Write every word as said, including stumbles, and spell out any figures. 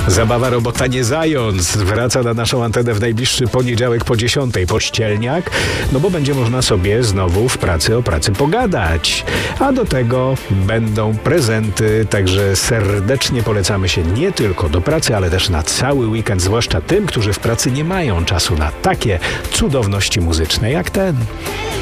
Zabawa robota nie zając wraca na naszą antenę w najbliższy poniedziałek po dziesiątej. Pościelniak, no bo będzie można sobie znowu w pracy o pracy pogadać. A do tego będą prezenty, także serdecznie polecamy się nie tylko do pracy, ale też na cały weekend, zwłaszcza tym, którzy w pracy nie mają czasu na takie cudowności muzyczne jak ten.